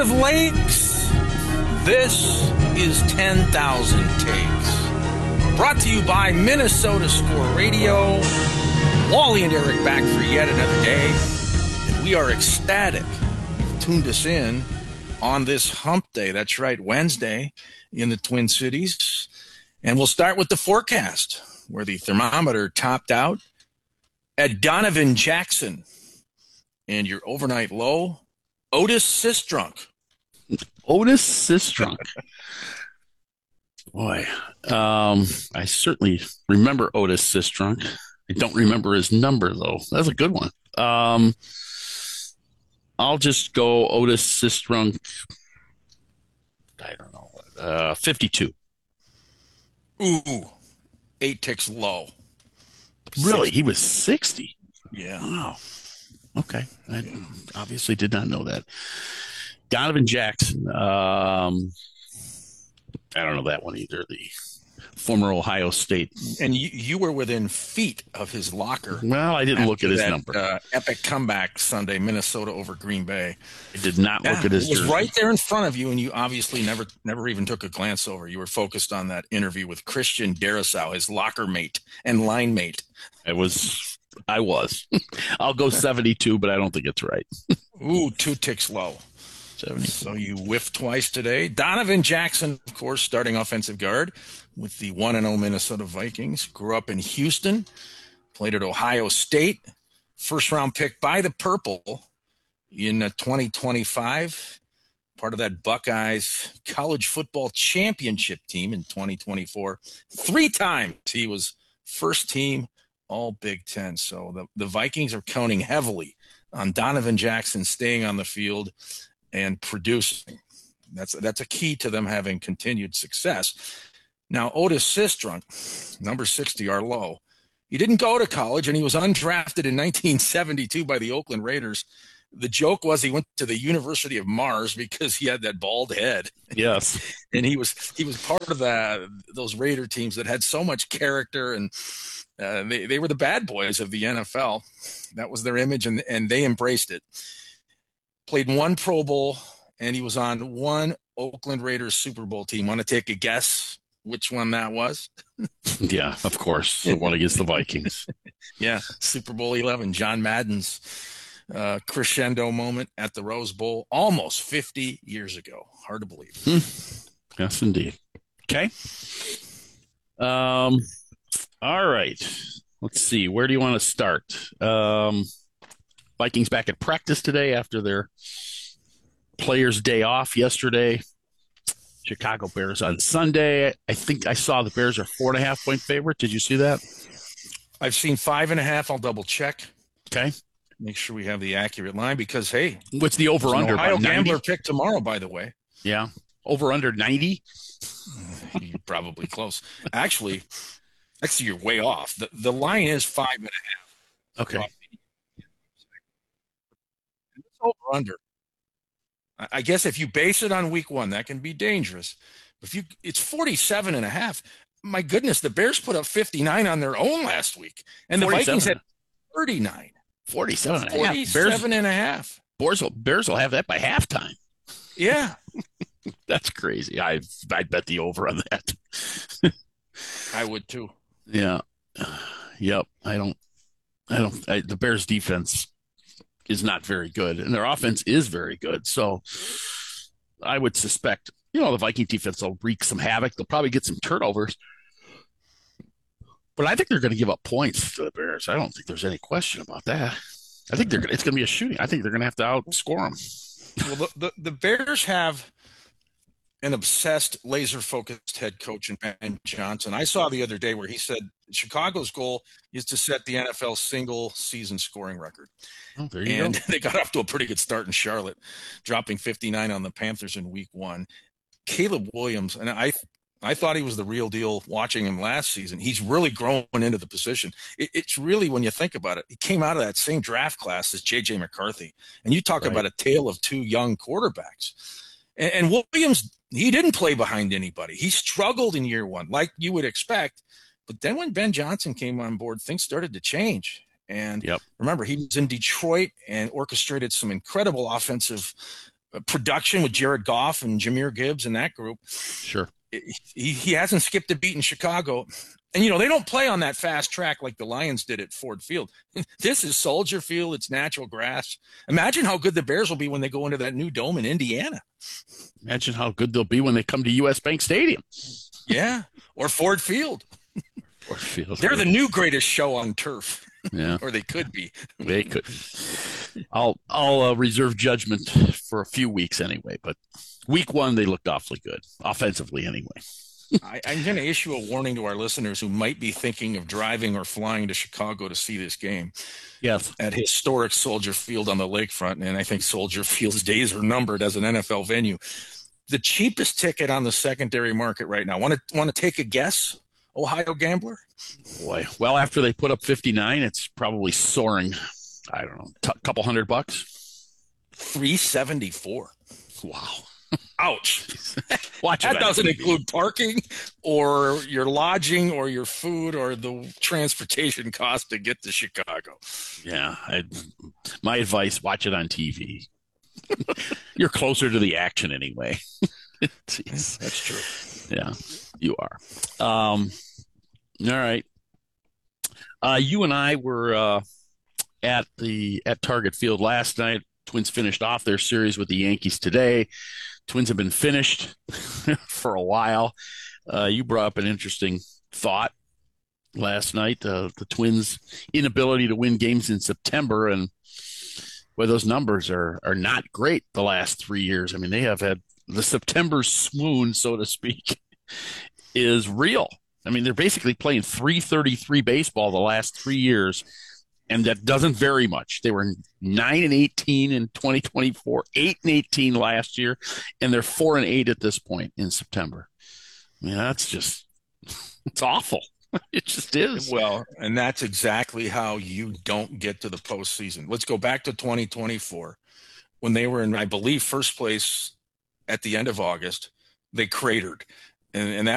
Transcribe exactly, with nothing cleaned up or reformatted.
of Lakes. This is ten thousand Takes. Brought to you by Minnesota Score Radio. Wally and Eric back for yet another day. And we are ecstatic. You've tuned us in on this hump day. That's right, Wednesday in the Twin Cities. And we'll start with the forecast, where the thermometer topped out at Donovan Jackson. And your overnight low, Otis Sistrunk. Otis Sistrunk. Boy, um, I certainly remember Otis Sistrunk. I don't remember his number, though. That's a good one. Um, I'll just go Otis Sistrunk, I don't know, uh, fifty-two. Ooh, eight ticks low. Really? He was sixty? Yeah. Wow. Okay. I obviously did not know that. Donovan Jackson. Um, I don't know that one either. The former Ohio State. And you, you were within feet of his locker. Well, I didn't look at his that, number. Uh, epic comeback Sunday, Minnesota over Green Bay. I did not yeah, look at his It was jersey. right there in front of you, and you obviously never never even took a glance over. You were focused on that interview with Christian Darrisaw, his locker mate and line mate. It was... I was. I'll go seventy-two, but I don't think it's right. Ooh, two ticks low. seventy. So you whiffed twice today. Donovan Jackson, of course, starting offensive guard with the one and oh Minnesota Vikings. Grew up in Houston, played at Ohio State. First round pick by the Purple in uh, twenty twenty-five. Part of that Buckeyes college football championship team in twenty twenty-four. Three times he was first team all Big Ten. So the, the Vikings are counting heavily on Donovan Jackson staying on the field and producing. That's that's a key to them having continued success. Now, Otis Sistrunk, number sixty, are low. He didn't go to college, and he was undrafted in nineteen seventy-two by the Oakland Raiders. The joke was he went to the University of Mars because he had that bald head. Yes. And he was he was part of the, those Raider teams that had so much character, and uh, they, they were the bad boys of the N F L. That was their image, and, and they embraced it. Played one Pro Bowl, and he was on one Oakland Raiders Super Bowl team. Want to take a guess which one that was? Yeah, of course. The one against the Vikings. Yeah, Super Bowl eleven, John Madden's uh, crescendo moment at the Rose Bowl almost fifty years ago. Hard to believe. Hmm. Yes, indeed. Okay. Um. All right. Let's see. Where do you want to start? Um, Vikings back at practice today after their players' day off yesterday. Chicago Bears on Sunday. I think I saw the Bears are four and a half point favorite. Did you see that? I've seen five and a half. I'll double check. Okay. Make sure we have the accurate line because, hey, what's the over under? Ohio Gambler pick tomorrow, by the way. Yeah. Over under ninety? You're probably close. Actually, actually, you're way off. The, the line is five and a half. Okay. It's over under. I guess if you base it on week one, that can be dangerous. If you, it's forty-seven and a half. My goodness, the Bears put up fifty-nine on their own last week, and the Vikings had thirty-nine. forty-seven and a half. forty-seven and a half. Bears will, Bears will have that by halftime. Yeah. That's crazy. I I'd bet the over on that. I would too. Yeah. Yep. I don't. I don't. I, the Bears defense is not very good, and their offense is very good. So I would suspect, you know, the Viking defense will wreak some havoc. They'll probably get some turnovers, but I think they're going to give up points to the Bears. I don't think there's any question about that. I think they're. It's going to be a shooting. I think they're going to have to outscore them. Well, the, the, the Bears have an obsessed, laser-focused head coach in Ben Johnson. I saw the other day where he said Chicago's goal is to set the N F L single-season scoring record. Oh, there you and go. They got off to a pretty good start in Charlotte, dropping fifty-nine on the Panthers in week one. Caleb Williams, and I I thought he was the real deal watching him last season. He's really grown into the position. It, it's really, when you think about it, he came out of that same draft class as J J McCarthy. And you talk Right. about a tale of two young quarterbacks. And, and Williams, he didn't play behind anybody. He struggled in year one, like you would expect. But then when Ben Johnson came on board, things started to change. And Yep. remember, he was in Detroit and orchestrated some incredible offensive production with Jared Goff and Jahmyr Gibbs and that group. Sure. He, he hasn't skipped a beat in Chicago. And, you know, they don't play on that fast track like the Lions did at Ford Field. This is Soldier Field. It's natural grass. Imagine how good the Bears will be when they go into that new dome in Indiana. Imagine how good they'll be when they come to U S Bank Stadium. Yeah, or Ford Field. Ford Field. They're the new greatest show on turf. Yeah. Or they could be. They could. I'll I'll uh, reserve judgment for a few weeks anyway, but week one they looked awfully good, offensively anyway. I, I'm going to issue a warning to our listeners who might be thinking of driving or flying to Chicago to see this game. Yes. At historic Soldier Field on the lakefront, and I think Soldier Field's days are numbered as an N F L venue. The cheapest ticket on the secondary market right now. Want to want to take a guess, Ohio Gambler? Boy, well, after they put up fifty-nine, it's probably soaring. I don't know, a t- couple hundred bucks. three seventy-four. Wow. Ouch. Watch that it doesn't include parking or your lodging or your food or the transportation cost to get to Chicago. Yeah. I, my advice, watch it on T V. You're closer to the action anyway. Jeez. That's true. Yeah, you are. Um, all right. Uh, you and I were uh, at the at Target Field last night. Twins finished off their series with the Yankees today. Twins have been finished for a while. Uh, you brought up an interesting thought last night, uh, the Twins' inability to win games in September, and where those numbers are are not great the last three years. I mean, they have had the September swoon, so to speak, is real. I mean, they're basically playing three thirty-three baseball the last three years, and that doesn't vary much. They were nine and eighteen in twenty twenty-four, eight and eighteen last year, and they're four and eight at this point in September. I mean, that's just, it's awful. It just is. Well, and that's exactly how you don't get to the postseason. Let's go back to twenty twenty-four when they were in, I believe, first place at the end of August. They cratered, and, and that